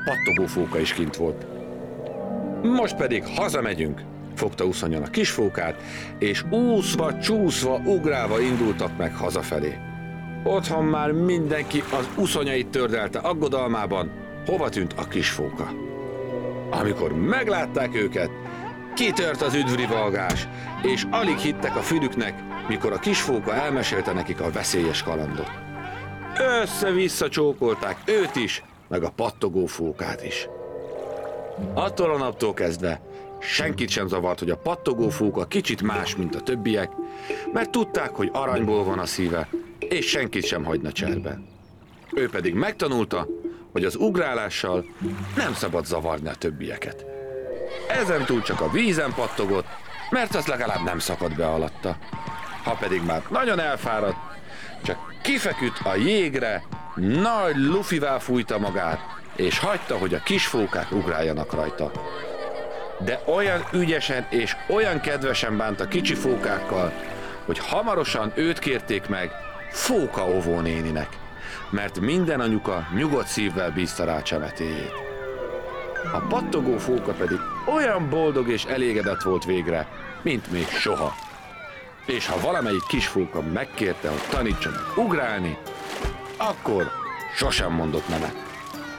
pattogó fóka is kint volt. Most pedig hazamegyünk, fogta Uszonyon a kisfókát, és úszva, csúszva, ugrálva indultak meg hazafelé. Otthon már mindenki az uszonyait tördelte aggodalmában, hova tűnt a kisfóka. Amikor meglátták őket, kitört az üdvrivalgás, és alig hittek a fülüknek, mikor a kisfóka elmesélte nekik a veszélyes kalandot. Össze-vissza csókolták őt is, meg a pattogó fókát is. Attól a naptól kezdve senkit sem zavart, hogy a pattogó fóka kicsit más, mint a többiek, mert tudták, hogy aranyból van a szíve, és senkit sem hagyna cserben. Ő pedig megtanulta, hogy az ugrálással nem szabad zavarni a többieket. Ezentúl csak a vízen pattogott, mert az legalább nem szakadt be alatta. Ha pedig már nagyon elfáradt, csak kifeküdt a jégre, nagy lufivel fújta magát, és hagyta, hogy a kisfókák ugráljanak rajta. De olyan ügyesen és olyan kedvesen bánt a kicsi fókákkal, hogy hamarosan őt kérték meg Fóka óvónéninek, mert minden anyuka nyugodt szívvel bízta rá csemetéjét. A pattogó fóka pedig olyan boldog és elégedett volt végre, mint még soha. És ha valamelyik kisfóka megkérte, hogy tanítson ugrálni, akkor sosem mondott nemet.